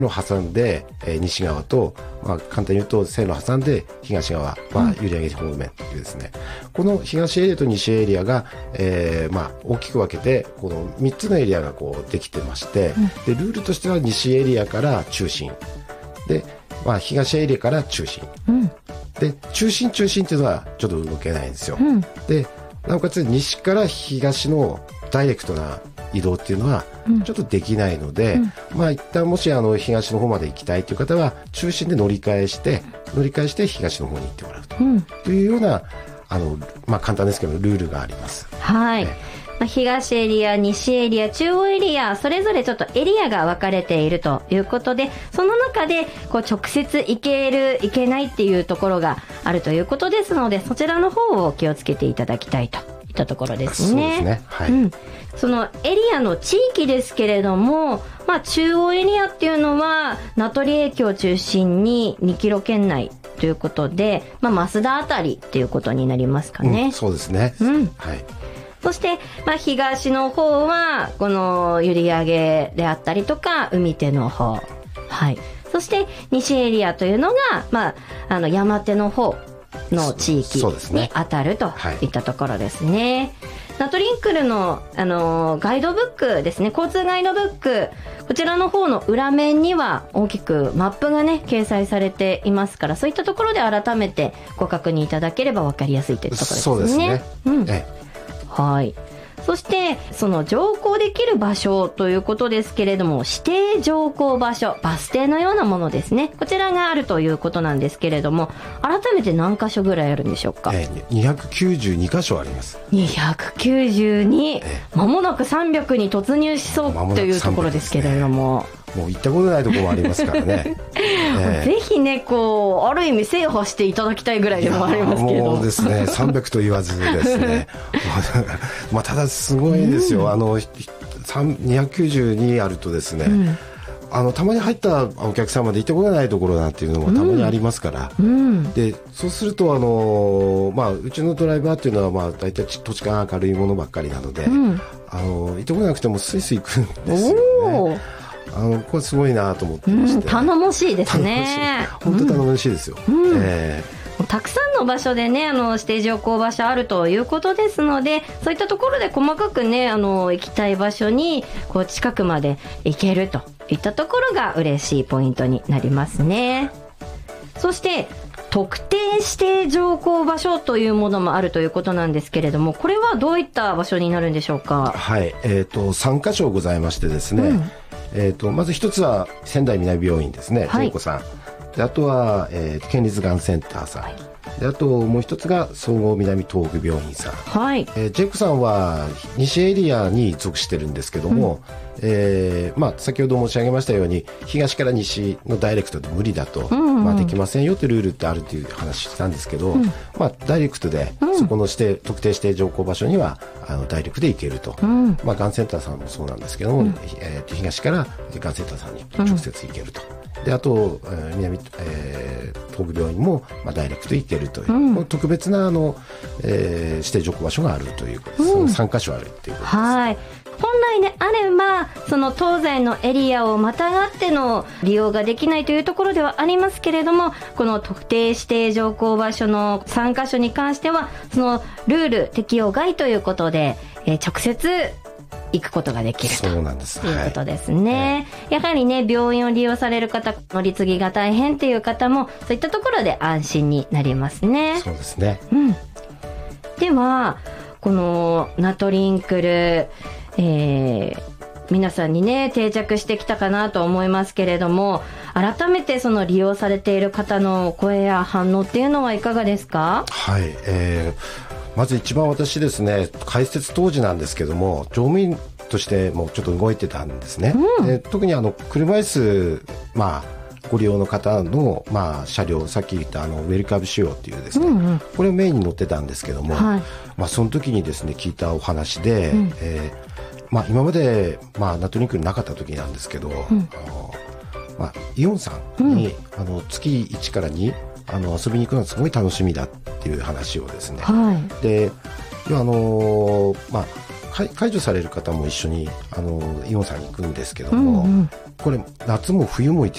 の挟んで、西側と、簡単に言うと線路挟んで東側、閖上方面っていうですね、この東エリアと西エリアが、大きく分けてこの3つのエリアがこうできてまして、でルールとしては西エリアから中心で、東エリアから中心、で中心っていうのはちょっと動けないんですよ、でなおかつ西から東のダイレクトな移動っていうのはちょっとできないので、一旦もし東の方まで行きたいという方は中心で乗り換えして東の方に行ってもらうというような簡単ですけどルールがあります。 はい、東エリア、西エリア、中央エリア、それぞれちょっとエリアが分かれているということで、その中でこう直接行ける行けないっていうところがあるということですので、そちらの方を気をつけていただきたいといったところですね。 そうですね、はい、 そのエリアの地域ですけれども、中央エリアっていうのは名取駅を中心に2キロ圏内ということで、増田あたりっていうことになりますかね。 そうですね、はい。 そして、東の方はこの閖上であったりとか海手の方、はい。そして西エリアというのが、山手の方の地域に当たるといったところですね。ナトリンクルの、ガイドブックですね、交通ガイドブック、こちらの方の裏面には大きくマップがね掲載されていますから、そういったところで改めてご確認いただければ分かりやすいというところですね。 そうですね、 はい。そしてその乗降できる場所ということですけれども、指定乗降場所、バス停のようなものですね、こちらがあるということなんですけれども、改めて何箇所ぐらいあるんでしょうか。 292箇所あります。 292、間もなく300に突入しそうというところですけれども、 もう行ったことないところもありますからねぜひね、こうある意味制覇していただきたいぐらいでもありますけれども、 もうですね300と言わずですねただすごいですよ、292あるとですね、たまに入ったお客様で行ったことないところなんていうのもたまにありますから、でそうするとうちのドライバーっていうのは大体土地勘明るいものばっかりなので、行ってこなくてもスイスイ行くんですよね。これすごいなと思ってまして、 頼もしいですね。 本当頼もしいですよ、 たくさんの場所でね、指定乗降場所あるということですので、そういったところで細かくね、行きたい場所にこう近くまで行けるといったところが嬉しいポイントになりますね。そして特定指定乗降場所というものもあるということなんですけれども、これはどういった場所になるんでしょうか。 はい、3カ所ございましてですね、まず一つは仙台南病院ですね、ジェイコさんで、あとは、県立がんセンターさん、であともう一つが総合南東北病院さん、ジェイコさんは西エリアに属してるんですけども、先ほど申し上げましたように東から西のダイレクトで無理だと、できませんよというルールってあるという話したんですけど、ダイレクトでそこの特定指定乗降場所にはダイレクトで行けると、がんセンターさんもそうなんですけども、東からがんセンターさんに直接行けると、であと、東北病院も、ダイレクト行けるという、特別な指定乗降場所があるということです、3カ所あるということです。 本来であればその東西のエリアをまたがっての利用ができないというところではありますけれども、この特定指定乗降場所の3カ所に関してはそのルール適用外ということで、直接行くことができるということですね。やはりね、病院を利用される方、乗り継ぎが大変っていう方もそういったところで安心になりますね。 そうですね、 ではこのナトリンクル、皆さんにね定着してきたかなと思いますけれども、改めてその利用されている方の声や反応っていうのはいかがですか。 はい、まず一番私ですね、開設当時なんですけども乗務員としてもちょっと動いてたんですね、特に車椅子、ご利用の方の、車両、さっき言ったウェルカブ仕様っていうですね、これをメインに乗ってたんですけども、その時にですね聞いたお話で、今まで、ナトリンクルなかった時なんですけど、イオンさんに、月1から2遊びに行くのがすごい楽しみだっていう話をですね、で解除される方も一緒にイオンさんに行くんですけども、これ夏も冬も行って